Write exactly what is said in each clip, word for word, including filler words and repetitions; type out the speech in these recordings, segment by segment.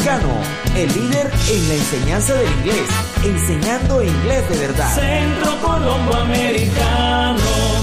Latinoamericano, el líder en la enseñanza del inglés, enseñando inglés de verdad. Centro Colombo Americano.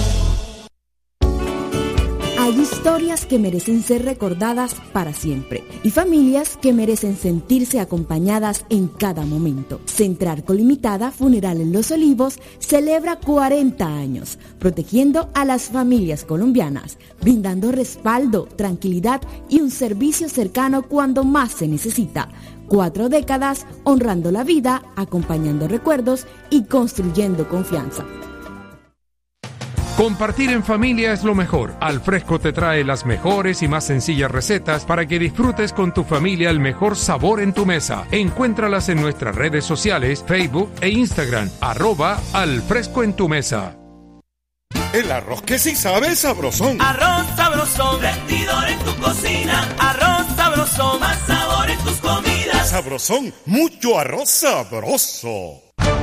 Hay historias que merecen ser recordadas para siempre y familias que merecen sentirse acompañadas en cada momento. Centrarco Limitada Funeral en Los Olivos celebra cuarenta años, protegiendo a las familias colombianas, brindando respaldo, tranquilidad y un servicio cercano cuando más se necesita. Cuatro décadas honrando la vida, acompañando recuerdos y construyendo confianza. Compartir en familia es lo mejor. Al Fresco te trae las mejores y más sencillas recetas para que disfrutes con tu familia el mejor sabor en tu mesa. Encuéntralas en nuestras redes sociales, Facebook e Instagram, arroba Al Fresco en tu mesa. El arroz que sí sabe sabrosón. Arroz sabrosón, rendidor en tu cocina. Arroz sabrosón, más sabor en tus comidas. Sabrosón, mucho arroz sabroso.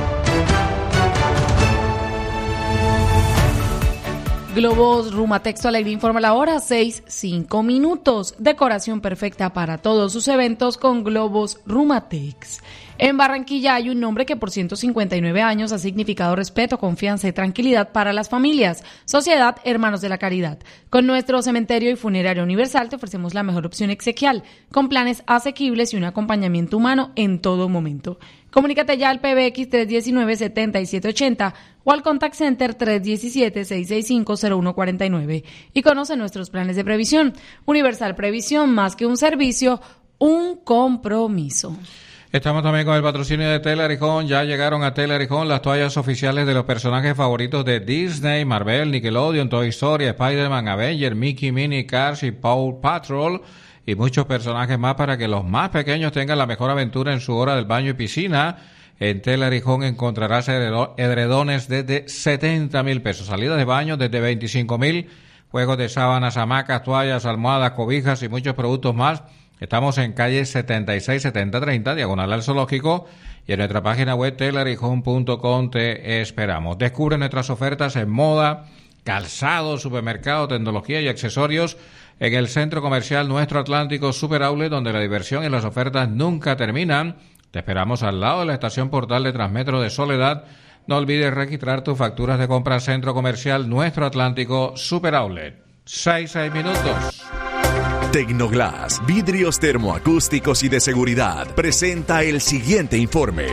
Globos Rumatex Alegría informa la hora, seis, cinco minutos. Decoración perfecta para todos sus eventos con Globos Rumatex. En Barranquilla hay un nombre que por ciento cincuenta y nueve años ha significado respeto, confianza y tranquilidad para las familias. Sociedad Hermanos de la Caridad. Con nuestro cementerio y funerario universal te ofrecemos la mejor opción exequial, con planes asequibles y un acompañamiento humano en todo momento. Comunícate ya al P B X tres uno nueve, siete siete ocho cero o al Contact Center tres uno siete, seis seis cinco, cero uno cuatro nueve y conoce nuestros planes de previsión. Universal Previsión, más que un servicio, un compromiso. Estamos también con el patrocinio de Tela Arijón. Ya llegaron a Tela Arijón las toallas oficiales de los personajes favoritos de Disney, Marvel, Nickelodeon, Toy Story, Spider-Man, Avenger, Mickey, Minnie, Cars y Paw Patrol y muchos personajes más para que los más pequeños tengan la mejor aventura en su hora del baño y piscina. En Tela Arijón encontrarás edredones desde setenta mil pesos, salidas de baño desde veinticinco mil, juegos de sábanas, hamacas, toallas, almohadas, cobijas y muchos productos más. Estamos en calle setenta y seis setenta treinta, diagonal al zoológico, y en nuestra página web telarijón punto com te esperamos. Descubre nuestras ofertas en moda, calzado, supermercado, tecnología y accesorios en el centro comercial Nuestro Atlántico Super Outlet, donde la diversión y las ofertas nunca terminan. Te esperamos al lado de la estación Portal de Transmetro de Soledad. No olvides registrar tus facturas de compra Centro Comercial Nuestro Atlántico Super Outlet. Seis, seis minutos. Tecnoglass, vidrios termoacústicos y de seguridad, presenta el siguiente informe.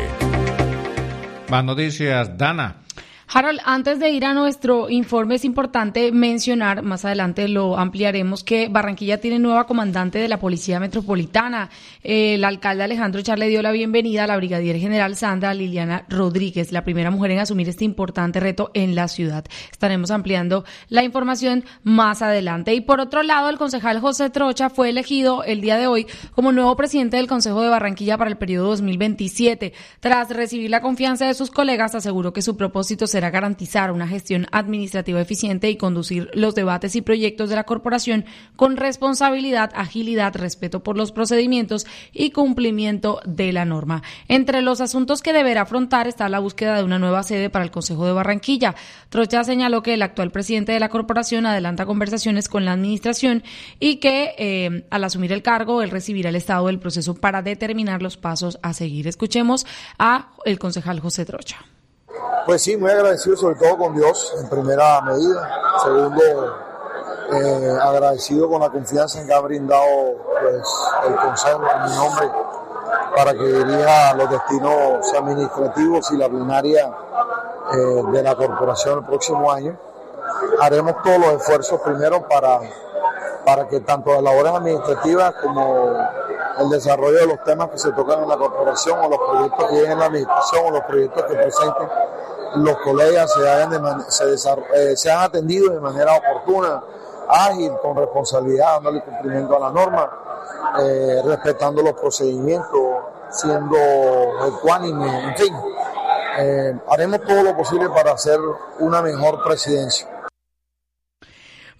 Más noticias, Dana. Harold, antes de ir a nuestro informe es importante mencionar, más adelante lo ampliaremos, que Barranquilla tiene nueva comandante de la Policía Metropolitana. El alcalde Alejandro Char le dio la bienvenida a la brigadier general Sandra Liliana Rodríguez, la primera mujer en asumir este importante reto en la ciudad. Estaremos ampliando la información más adelante. Y por otro lado, el concejal José Trocha fue elegido el día de hoy como nuevo presidente del Consejo de Barranquilla para el periodo dos mil veintisiete. Tras recibir la confianza de sus colegas, aseguró que su propósito será garantizar una gestión administrativa eficiente y conducir los debates y proyectos de la corporación con responsabilidad, agilidad, respeto por los procedimientos y cumplimiento de la norma. Entre los asuntos que deberá afrontar está la búsqueda de una nueva sede para el Consejo de Barranquilla. Trocha señaló que el actual presidente de la corporación adelanta conversaciones con la administración y que eh, al asumir el cargo él recibirá el estado del proceso para determinar los pasos a seguir. Escuchemos a el concejal José Trocha. Pues sí, muy agradecido sobre todo con Dios en primera medida. Segundo, eh, agradecido con la confianza en que ha brindado pues, el Consejo en mi nombre para que dirija los destinos administrativos y la plenaria eh, de la corporación el próximo año. Haremos todos los esfuerzos primero para, para que tanto las labores administrativas como el desarrollo de los temas que se tocan en la corporación o los proyectos que lleguen en la administración o los proyectos que presenten los colegas se hayan, de man- se desarroll- eh, sean atendidos de manera oportuna, ágil, con responsabilidad, dándole cumplimiento a la norma, eh, respetando los procedimientos, siendo ecuánime, en fin. Eh, haremos todo lo posible para hacer una mejor presidencia.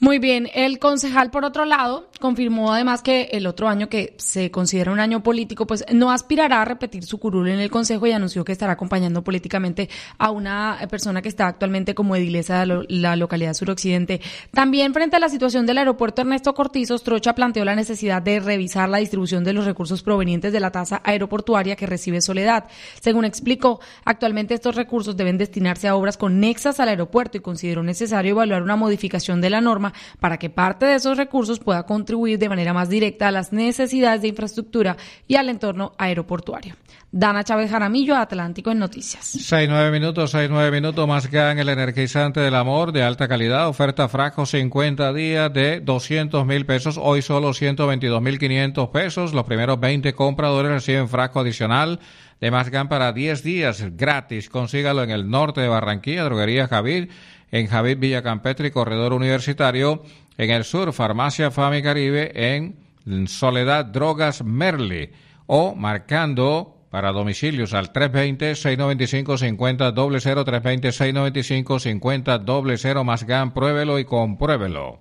Muy bien, el concejal, por otro lado, confirmó además que el otro año, que se considera un año político, pues no aspirará a repetir su curul en el consejo, y anunció que estará acompañando políticamente a una persona que está actualmente como edilesa de lo, la localidad suroccidente. También, frente a la situación del aeropuerto Ernesto Cortizo, Trocha planteó la necesidad de revisar la distribución de los recursos provenientes de la tasa aeroportuaria que recibe Soledad. Según explicó, actualmente estos recursos deben destinarse a obras conexas al aeropuerto, y consideró necesario evaluar una modificación de la norma para que parte de esos recursos pueda contribuir de manera más directa a las necesidades de infraestructura y al entorno aeroportuario. Dana Chávez Jaramillo, Atlántico en Noticias. Seis, nueve minutos, seis, nueve minutos. Más Gan, el energizante del amor de alta calidad. Oferta frasco cincuenta días de doscientos mil pesos. Hoy solo ciento veintidós mil quinientos pesos. Los primeros veinte compradores reciben frasco adicional de Más Gan para diez días gratis. Consígalo en el norte de Barranquilla, Droguería Javid, en Javid Villa Campestre y Corredor Universitario. En el sur, Farmacia Fami Caribe, en Soledad Drogas Merli, o marcando para domicilios al tres dos cero, seis nueve cinco, cinco cero cero cero, tres dos cero, seis nueve cinco, cinco cero cero cero. Más Gan, pruébelo y compruébelo.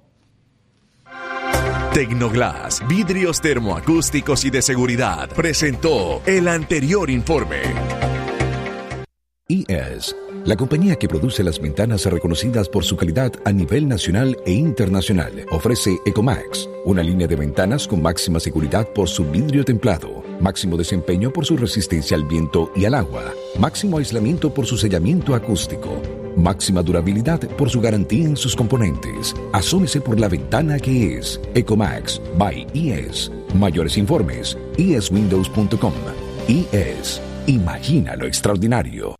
Tecnoglass, vidrios termoacústicos y de seguridad, presentó el anterior informe. I E S, la compañía que produce las ventanas reconocidas por su calidad a nivel nacional e internacional, ofrece Ecomax, una línea de ventanas con máxima seguridad por su vidrio templado, máximo desempeño por su resistencia al viento y al agua, máximo aislamiento por su sellamiento acústico, máxima durabilidad por su garantía en sus componentes. Asómese por la ventana que es Ecomax by I E S. Mayores informes, i e s windows punto com. I E S, imagina lo extraordinario.